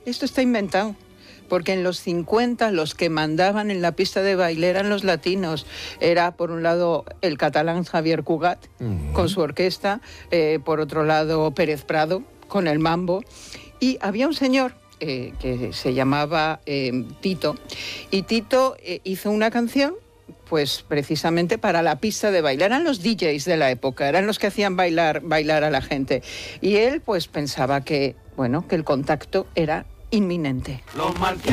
Esto está inventado. Porque en los 50 los que mandaban en la pista de baile eran los latinos. Era, por un lado, el catalán Javier Cugat, con su orquesta, por otro lado, Pérez Prado, con el mambo, y había un señor que se llamaba Tito, y Tito hizo una canción pues precisamente para la pista de baile. Eran los DJs de la época, eran los que hacían bailar a la gente. Y él pues pensaba que, bueno, que el contacto era inminente.